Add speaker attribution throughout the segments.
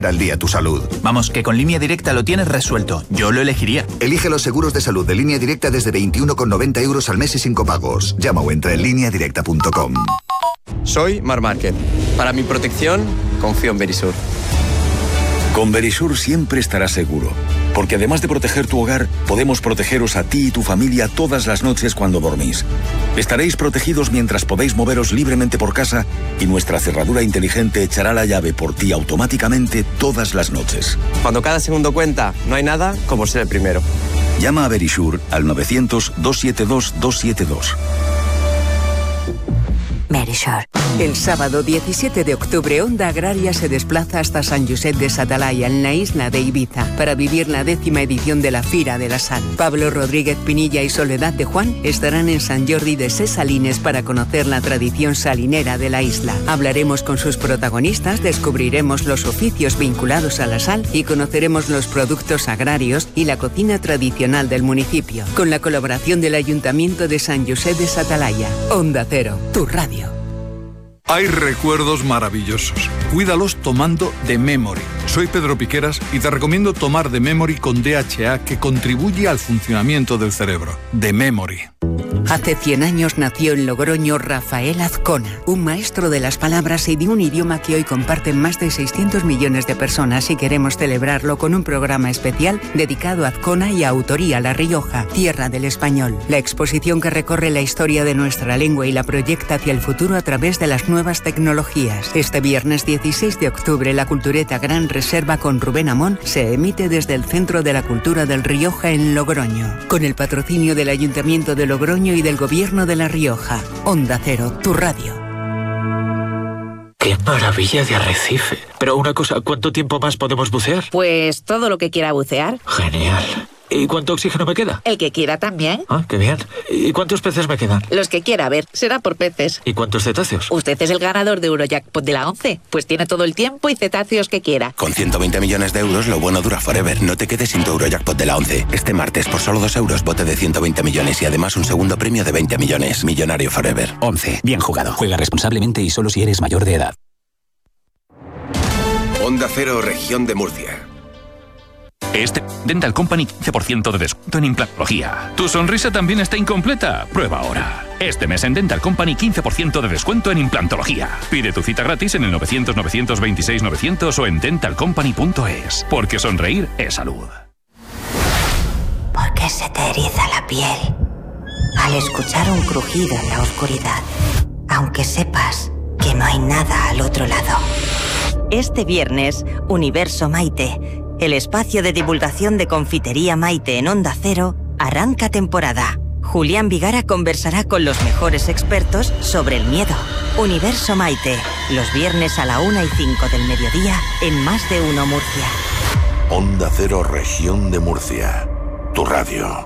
Speaker 1: Al día tu salud.
Speaker 2: Vamos, que con Línea Directa lo tienes resuelto. Yo lo elegiría.
Speaker 1: Elige los seguros de salud de Línea Directa desde 21,90 € al mes y sin copagos. Llama o entra en lineadirecta.com.
Speaker 3: Soy Mar Márquez. Para mi protección, confío en Verisur.
Speaker 4: Con Verisur siempre estarás seguro. Porque además de proteger tu hogar, podemos protegeros a ti y tu familia todas las noches cuando dormís. Estaréis protegidos mientras podéis moveros libremente por casa y nuestra cerradura inteligente echará la llave por ti automáticamente todas las noches.
Speaker 3: Cuando cada segundo cuenta, no hay nada como ser el primero.
Speaker 4: Llama a Verisur al 900-272-272.
Speaker 5: Verisur. El sábado 17 de octubre, Onda Agraria se desplaza hasta Sant Josep de sa Talaia, en la isla de Ibiza, para vivir la 10ª edición de la Fira de la Sal. Pablo Rodríguez Pinilla y Soledad de Juan estarán en Sant Jordi de Ses Salines para conocer la tradición salinera de la isla. Hablaremos con sus protagonistas, descubriremos los oficios vinculados a la sal y conoceremos los productos agrarios y la cocina tradicional del municipio, con la colaboración del Ayuntamiento de Sant Josep de sa Talaia. Onda Cero, tu radio.
Speaker 6: Hay recuerdos maravillosos. Cuídalos tomando The Memory. Soy Pedro Piqueras y te recomiendo tomar The Memory con DHA, que contribuye al funcionamiento del cerebro. The Memory.
Speaker 5: Hace 100 años nació en Logroño Rafael Azcona, un maestro de las palabras y de un idioma que hoy comparten más de 600 millones de personas, y queremos celebrarlo con un programa especial dedicado a Azcona y a Autoría La Rioja, tierra del español. La exposición que recorre la historia de nuestra lengua y la proyecta hacia el futuro a través de las nuevas tecnologías. Este viernes 16 de octubre, la Cultureta Gran Reserva con Rubén Amón se emite desde el Centro de la Cultura del Rioja en Logroño, con el patrocinio del Ayuntamiento de Logroño y del Gobierno de La Rioja. Onda Cero, tu radio.
Speaker 7: ¡Qué maravilla de arrecife! Pero una cosa, ¿cuánto tiempo más podemos bucear?
Speaker 8: Pues todo lo que quiera bucear.
Speaker 7: Genial. ¿Y cuánto oxígeno me queda?
Speaker 8: El que quiera también.
Speaker 7: Ah, qué bien. ¿Y cuántos peces me quedan?
Speaker 8: Los que quiera, a ver, será por peces.
Speaker 7: ¿Y cuántos cetáceos?
Speaker 8: Usted es el ganador de Eurojackpot de la 11. Pues tiene todo el tiempo y cetáceos que quiera.
Speaker 9: Con 120 millones de euros, lo bueno dura forever. No te quedes sin tu Eurojackpot de la 11. Este martes, por solo 2 euros, bote de 120 millones y además un segundo premio de 20 millones. Millonario forever.
Speaker 10: 11. Bien jugado. Juega responsablemente y solo si eres mayor de edad.
Speaker 11: Onda Cero, Región de Murcia.
Speaker 12: Dental Company 15% de descuento en implantología. ¿Tu sonrisa también está incompleta? Prueba ahora. Este mes en Dental Company 15% de descuento en implantología. Pide tu cita gratis en el 900-926-900 o en dentalcompany.es. Porque sonreír es salud.
Speaker 13: ¿Por qué se te eriza la piel al escuchar un crujido en la oscuridad, aunque sepas que no hay nada al otro lado?
Speaker 14: Este viernes, Universo Maite, el espacio de divulgación de Confitería Maite en Onda Cero, arranca temporada. Julián Vigara conversará con los mejores expertos sobre el miedo. Universo Maite, los viernes a la 1:05 del mediodía en Más de Uno Murcia.
Speaker 15: Onda Cero, Región de Murcia. Tu radio.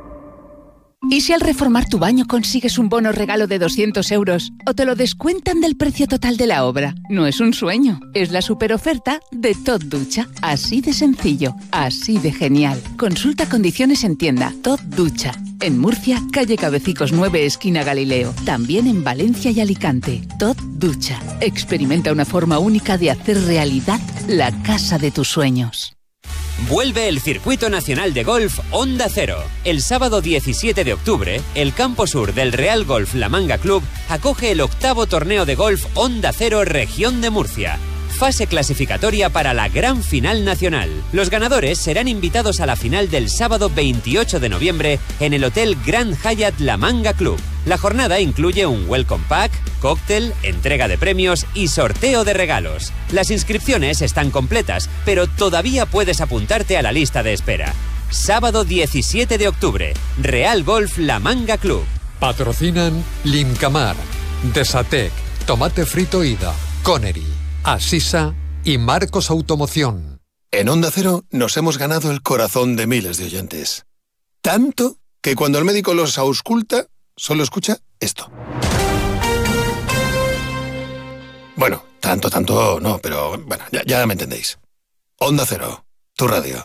Speaker 16: ¿Y si al reformar tu baño consigues un bono regalo de 200 euros o te lo descuentan del precio total de la obra? No es un sueño, es la superoferta de Tot Ducha. Así de sencillo, así de genial. Consulta condiciones en tienda. Tot Ducha. En Murcia, calle Cabecicos 9, esquina Galileo. También en Valencia y Alicante. Tot Ducha. Experimenta una forma única de hacer realidad la casa de tus sueños.
Speaker 17: Vuelve el Circuito Nacional de Golf Onda Cero. El sábado 17 de octubre, el campo sur del Real Golf La Manga Club acoge el 8º torneo de golf Onda Cero Región de Murcia. Fase clasificatoria para la gran final nacional. Los ganadores serán invitados a la final del sábado 28 de noviembre en el Hotel Grand Hyatt La Manga Club. La jornada incluye un welcome pack, cóctel, entrega de premios y sorteo de regalos. Las inscripciones están completas, pero todavía puedes apuntarte a la lista de espera. Sábado 17 de octubre, Real Golf La Manga Club.
Speaker 18: Patrocinan Lincamar, Desatec, Tomate Frito Ida, Connery, Asisa y Marcos Automoción.
Speaker 19: En Onda Cero nos hemos ganado el corazón de miles de oyentes. Tanto que cuando el médico los ausculta, solo escucha esto. Bueno, tanto no, pero bueno, ya me entendéis. Onda Cero, tu radio.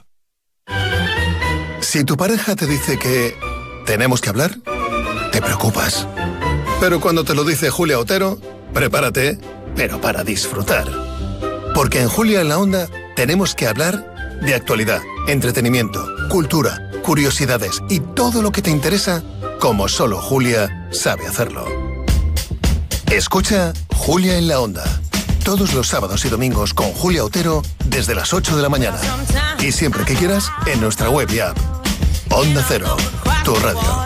Speaker 19: Si tu pareja te dice que tenemos que hablar, te preocupas. Pero cuando te lo dice Julia Otero, prepárate, pero para disfrutar. Porque en Julia en la Onda tenemos que hablar de actualidad, entretenimiento, cultura, curiosidades y todo lo que te interesa, como solo Julia sabe hacerlo. Escucha Julia en la Onda, todos los sábados y domingos con Julia Otero desde las 8 de la mañana. Y siempre que quieras, en nuestra web y app. Onda Cero, tu radio.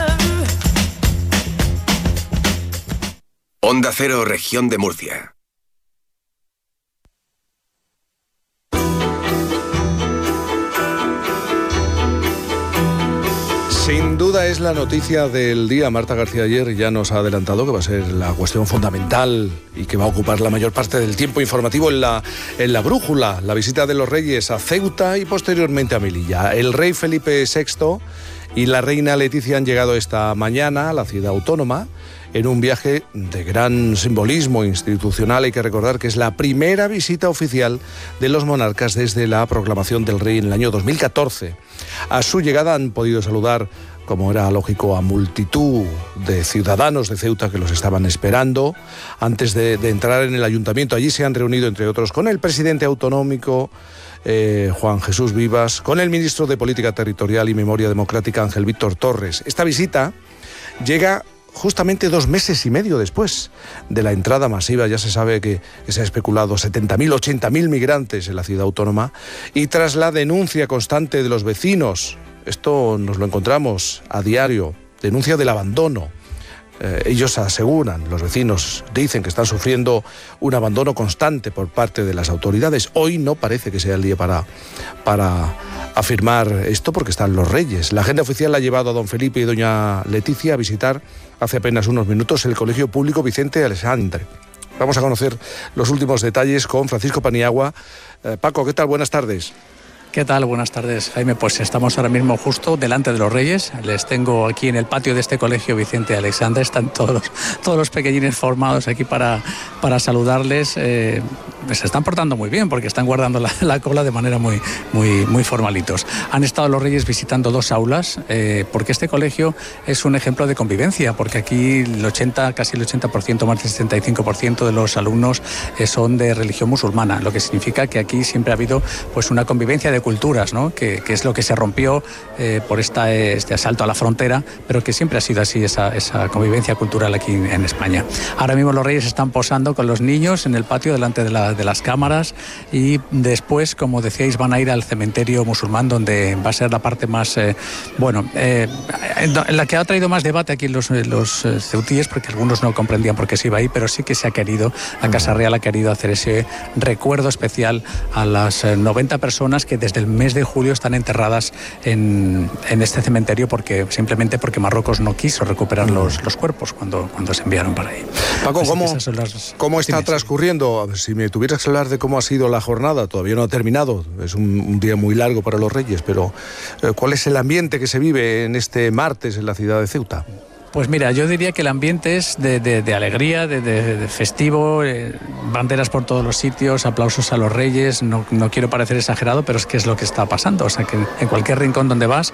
Speaker 11: Onda Cero, Región de Murcia.
Speaker 20: Sin duda es la noticia del día. Marta García ayer ya nos ha adelantado que va a ser la cuestión fundamental y que va a ocupar la mayor parte del tiempo informativo en la brújula, la visita de los reyes a Ceuta y posteriormente a Melilla. El rey Felipe VI y la reina Leticia han llegado esta mañana a la ciudad autónoma en un viaje de gran simbolismo institucional. Hay que recordar que es la primera visita oficial de los monarcas desde la proclamación del rey en el año 2014. A su llegada han podido saludar, como era lógico, a multitud de ciudadanos de Ceuta que los estaban esperando. Antes de entrar en el ayuntamiento, allí se han reunido, entre otros, con el presidente autonómico, Juan Jesús Vivas, con el ministro de Política Territorial y Memoria Democrática, Ángel Víctor Torres. Esta visita llega justamente 2 meses y medio después de la entrada masiva. Ya se sabe que se ha especulado 70.000, 80.000 migrantes en la ciudad autónoma, y tras la denuncia constante de los vecinos, esto nos lo encontramos a diario, denuncia del abandono. Ellos aseguran, los vecinos dicen que están sufriendo un abandono constante por parte de las autoridades. Hoy no parece que sea el día para afirmar esto, porque están los reyes. La agenda oficial ha llevado a don Felipe y doña Leticia a visitar hace apenas unos minutos el Colegio Público Vicente Aleixandre. Vamos a conocer los últimos detalles con Francisco Paniagua. Paco, ¿qué tal? Buenas tardes.
Speaker 21: ¿Qué tal? Buenas tardes, Jaime. Pues estamos ahora mismo justo delante de los Reyes. Les tengo aquí en el patio de este colegio Vicente Aleixandre. Están todos los pequeñines formados aquí para saludarles. Se están portando muy bien porque están guardando la cola de manera muy formalitos. Han estado los Reyes visitando 2 aulas porque este colegio es un ejemplo de convivencia, porque aquí casi el 80%, más del 75% de los alumnos son de religión musulmana, lo que significa que aquí siempre ha habido pues una convivencia de culturas, ¿no? que es lo que se rompió por este asalto a la frontera, pero que siempre ha sido así esa convivencia cultural aquí en España. Ahora mismo los Reyes están posando con los niños en el patio delante de las cámaras, y después, como decíais, van a ir al cementerio musulmán, donde va a ser la parte más en la que ha traído más debate aquí los ceutíes, porque algunos no comprendían por qué se iba ahí, pero sí que la Casa Real ha querido hacer ese recuerdo especial a las 90 personas que desde el mes de julio están enterradas en este cementerio, simplemente porque Marruecos no quiso recuperar los cuerpos cuando se enviaron para ahí.
Speaker 20: Paco, ¿cómo está transcurriendo? Si me tuvieras que hablar de cómo ha sido la jornada, todavía no ha terminado, es un día muy largo para los Reyes, pero ¿cuál es el ambiente que se vive en este martes en la ciudad de Ceuta?
Speaker 21: Pues mira, yo diría que el ambiente es de alegría, de festivo, banderas por todos los sitios, aplausos a los Reyes. No quiero parecer exagerado, pero es que es lo que está pasando. O sea, que en cualquier rincón donde vas,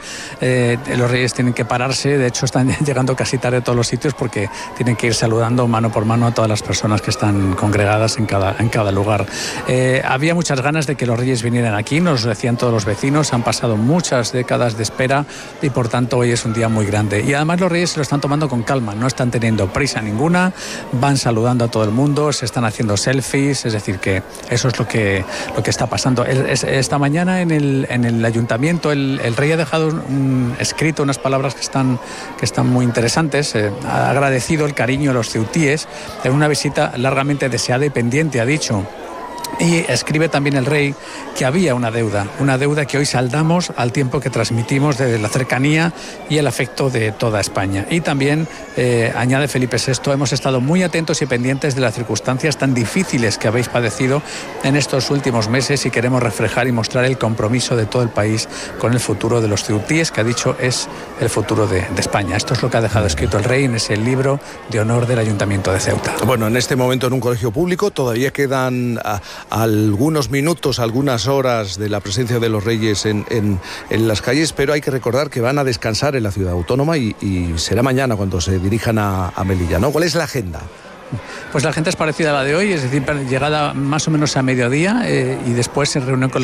Speaker 21: los Reyes tienen que pararse. De hecho, están llegando casi tarde a todos los sitios porque tienen que ir saludando mano por mano a todas las personas que están congregadas en cada lugar. Había muchas ganas de que los Reyes vinieran aquí, nos lo decían todos los vecinos. Han pasado muchas décadas de espera y, por tanto, hoy es un día muy grande. Y además los Reyes se lo están tomando con calma, no están teniendo prisa ninguna, van saludando a todo el mundo, se están haciendo selfies, es decir, que eso es lo que está pasando. Esta mañana en el ayuntamiento el rey ha dejado escrito unas palabras que están muy interesantes. Ha agradecido el cariño a los ceutíes en una visita largamente deseada y pendiente, ha dicho. Y escribe también el rey que había una deuda que hoy saldamos al tiempo que transmitimos de la cercanía y el afecto de toda España. Y también, añade Felipe VI, hemos estado muy atentos y pendientes de las circunstancias tan difíciles que habéis padecido en estos últimos meses, y queremos reflejar y mostrar el compromiso de todo el país con el futuro de los ceutíes, que ha dicho es el futuro de España. Esto es lo que ha dejado escrito el rey en ese libro de honor del Ayuntamiento de Ceuta.
Speaker 20: Bueno, en este momento en un colegio público todavía quedan algunos minutos, algunas horas de la presencia de los Reyes en las calles, pero hay que recordar que van a descansar en la ciudad autónoma y será mañana cuando se dirijan a Melilla, ¿no? ¿Cuál es la agenda?
Speaker 21: Pues la gente es parecida a la de hoy, es decir, llegada más o menos a mediodía y después se reúnen con